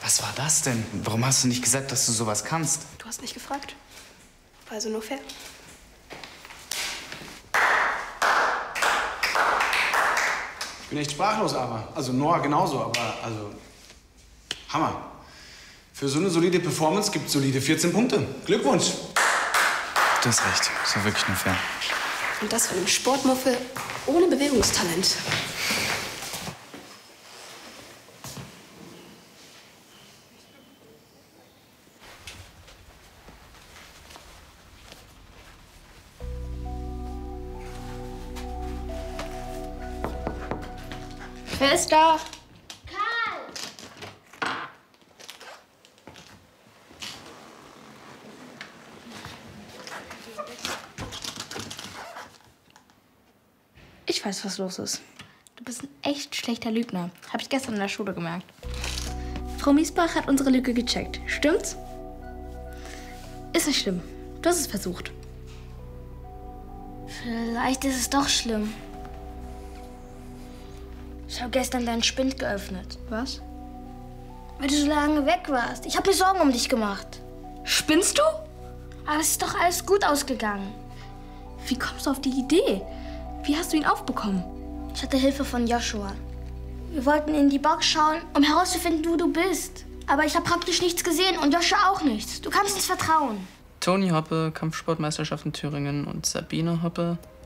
Was war das denn? Warum hast du nicht gesagt, dass du sowas kannst? Du hast nicht gefragt. War also nur fair. Ich bin echt sprachlos, aber. Also Noah genauso, aber also. Hammer. Für so eine solide Performance gibt's solide 14 Punkte. Glückwunsch. Du hast recht. Das war wirklich nur fair. Und das von einem Sportmuffel ohne Bewegungstalent. Wer ist da? Ich weiß, was los ist. Du bist ein echt schlechter Lügner. Hab ich gestern in der Schule gemerkt. Frau Miesbach hat unsere Lüge gecheckt. Stimmt's? Ist nicht schlimm. Du hast es versucht. Vielleicht ist es doch schlimm. Ich habe gestern deinen Spind geöffnet. Was? Weil du so lange weg warst. Ich habe mir Sorgen um dich gemacht. Spinnst du? Aber es ist doch alles gut ausgegangen. Wie kommst du auf die Idee? Wie hast du ihn aufbekommen? Ich hatte Hilfe von Joshua. Wir wollten in die Box schauen, um herauszufinden, wo du bist. Aber ich habe praktisch nichts gesehen und Joshua auch nichts. Du kannst uns vertrauen. Toni Hoppe, Kampfsportmeisterschaft in Thüringen und Sabine Hoppe,